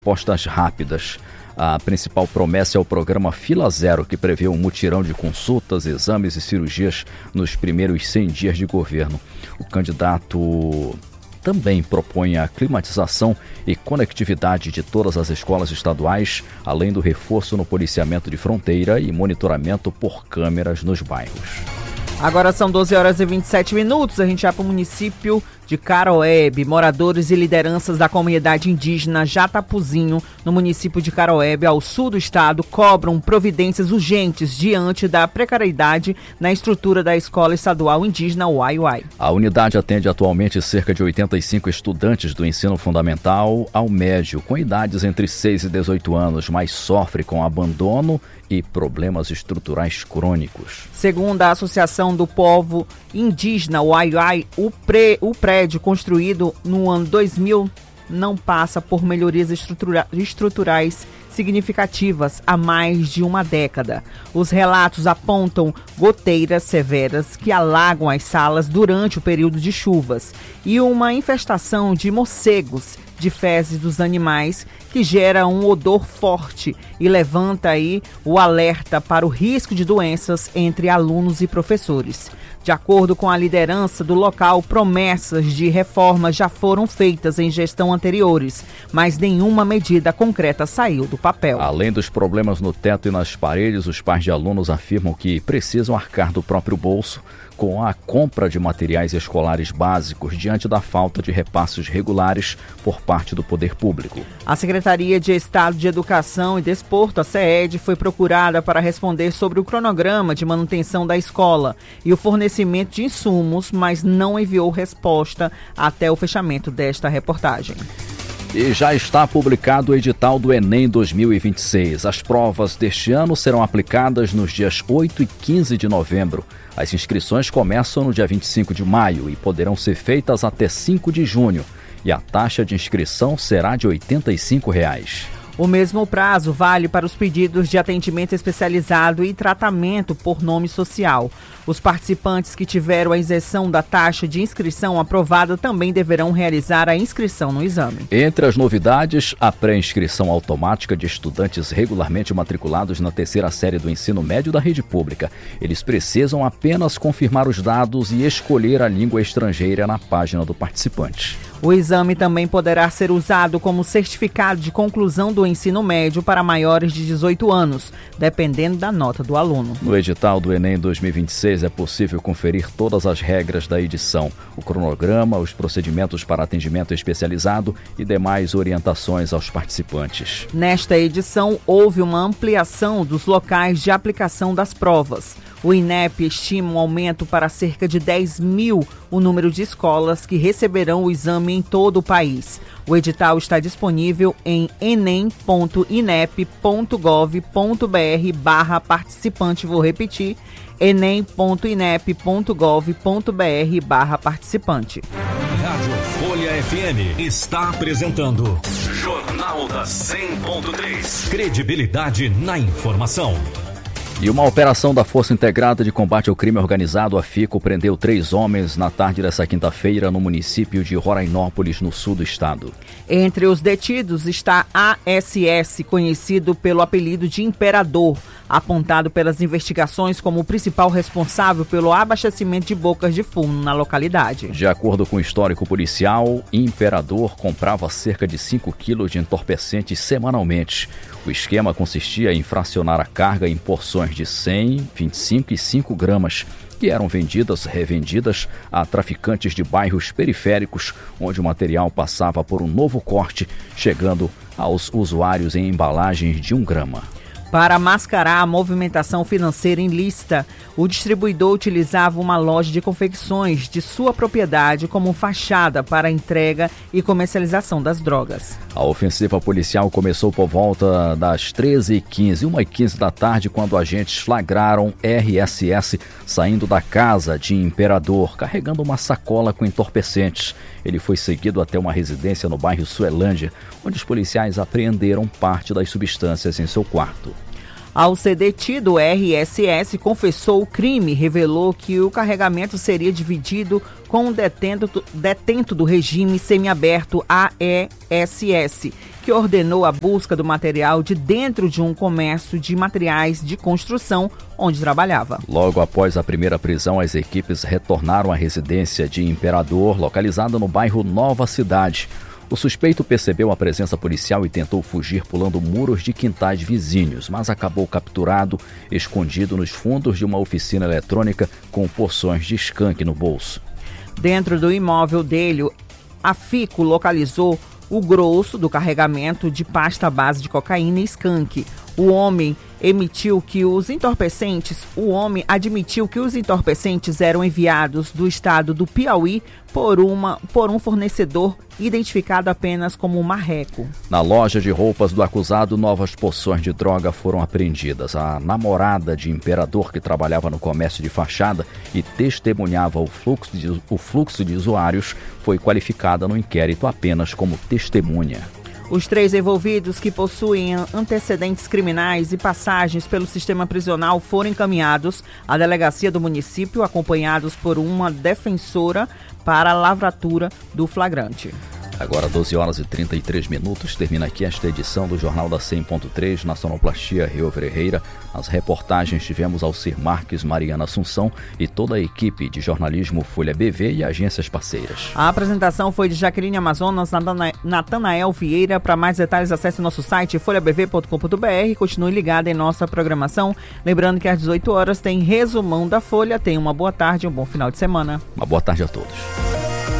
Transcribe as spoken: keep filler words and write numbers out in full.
Respostas rápidas. A principal promessa é o programa Fila Zero, que prevê um mutirão de consultas, exames e cirurgias nos primeiros cem dias de governo. O candidato também propõe a climatização e conectividade de todas as escolas estaduais, além do reforço no policiamento de fronteira e monitoramento por câmeras nos bairros. Agora são doze horas e vinte e sete minutos, a gente vai para o município de Caroebe. Moradores e lideranças da comunidade indígena Jatapuzinho, no município de Caroebe, ao sul do estado, cobram providências urgentes diante da precariedade na estrutura da Escola Estadual Indígena Uai-Uai. A unidade atende atualmente cerca de oitenta e cinco estudantes do ensino fundamental ao médio, com idades entre seis e dezoito anos, mas sofre com abandono e problemas estruturais crônicos. Segundo a Associação do Povo Indígena Uai-Uai, o, pre, o prédio construído no ano dois mil não passa por melhorias estrutura, estruturais significativas há mais de uma década. Os relatos apontam goteiras severas que alagam as salas durante o período de chuvas e uma infestação de morcegos de fezes dos animais que gera um odor forte e levanta aí o alerta para o risco de doenças entre alunos e professores. De acordo com a liderança do local, promessas de reforma já foram feitas em gestão anteriores, mas nenhuma medida concreta saiu do papel. Além dos problemas no teto e nas paredes, os pais de alunos afirmam que precisam arcar do próprio bolso com a compra de materiais escolares básicos diante da falta de repasses regulares por parte do poder público. A Secretaria de Estado de Educação e Desporto, a SEED, foi procurada para responder sobre o cronograma de manutenção da escola e o fornecimento de insumos, mas não enviou resposta até o fechamento desta reportagem. E já está publicado o edital do Enem dois mil e vinte e seis. As provas deste ano serão aplicadas nos dias oito e quinze de novembro. As inscrições começam no dia vinte e cinco de maio e poderão ser feitas até cinco de junho. E a taxa de inscrição será de oitenta e cinco reais. O mesmo prazo vale para os pedidos de atendimento especializado e tratamento por nome social. Os participantes que tiveram a isenção da taxa de inscrição aprovada também deverão realizar a inscrição no exame. Entre as novidades, a pré-inscrição automática de estudantes regularmente matriculados na terceira série do ensino médio da rede pública. Eles precisam apenas confirmar os dados e escolher a língua estrangeira na página do participante. O exame também poderá ser usado como certificado de conclusão do ensino médio para maiores de dezoito anos, dependendo da nota do aluno. No edital do Enem dois mil e vinte e seis é possível conferir todas as regras da edição, o cronograma, os procedimentos para atendimento especializado e demais orientações aos participantes. Nesta edição, houve uma ampliação dos locais de aplicação das provas. O INEP estima um aumento para cerca de dez mil o número de escolas que receberão o exame em todo o país. O edital está disponível em enem ponto inep ponto gov ponto br barra participante. Vou repetir, enem ponto inep ponto gov ponto br barra participante. Rádio Folha F M está apresentando Jornal da cem ponto três. Credibilidade na informação. E uma operação da Força Integrada de Combate ao Crime Organizado, a FICO, prendeu três homens na tarde dessa quinta-feira no município de Rorainópolis, no sul do estado. Entre os detidos está A S S, conhecido pelo apelido de Imperador, apontado pelas investigações como o principal responsável pelo abastecimento de bocas de fumo na localidade. De acordo com o histórico policial, Imperador comprava cerca de cinco quilos de entorpecentes semanalmente. O esquema consistia em fracionar a carga em porções de cem, vinte e cinco e cinco gramas, que eram vendidas, revendidas a traficantes de bairros periféricos, onde o material passava por um novo corte, chegando aos usuários em embalagens de um grama. Para mascarar a movimentação financeira ilícita, o distribuidor utilizava uma loja de confecções de sua propriedade como fachada para a entrega e comercialização das drogas. A ofensiva policial começou por volta das treze e quinze, uma e quinze da tarde, quando agentes flagraram R S S saindo da casa de Imperador, carregando uma sacola com entorpecentes. Ele foi seguido até uma residência no bairro Suelândia, onde os policiais apreenderam parte das substâncias em seu quarto. Ao ser detido, o R S S confessou o crime e revelou que o carregamento seria dividido com um detento, detento do regime semiaberto A E S S que ordenou a busca do material de dentro de um comércio de materiais de construção onde trabalhava. Logo após a primeira prisão, as equipes retornaram à residência de Imperador, localizada no bairro Nova Cidade. O suspeito percebeu a presença policial e tentou fugir pulando muros de quintais vizinhos, mas acabou capturado, escondido nos fundos de uma oficina eletrônica com porções de skunk no bolso. Dentro do imóvel dele, a FICO localizou o grosso do carregamento de pasta base de cocaína e skunk. O homem emitiu que os entorpecentes, o homem admitiu que os entorpecentes eram enviados do estado do Piauí por, uma, por um fornecedor identificado apenas como Marreco. Na loja de roupas do acusado, novas porções de droga foram apreendidas. A namorada de Imperador, que trabalhava no comércio de fachada e testemunhava o fluxo de, o fluxo de usuários, foi qualificada no inquérito apenas como testemunha. Os três envolvidos, que possuem antecedentes criminais e passagens pelo sistema prisional, foram encaminhados à delegacia do município, acompanhados por uma defensora para a lavratura do flagrante. Agora doze horas e trinta e três minutos, termina aqui esta edição do Jornal da cem ponto três, na sonoplastia Rio Ferreira. Nas reportagens tivemos Alcir Marques, Mariana Assunção e toda a equipe de jornalismo Folha B V e agências parceiras. A apresentação foi de Jaqueline Amazonas, Natanael Vieira. Para mais detalhes, acesse nosso site folha b v ponto com ponto b r. Continue ligado em nossa programação. Lembrando que às dezoito horas tem resumão da Folha. Tenha uma boa tarde e um bom final de semana. Uma boa tarde a todos.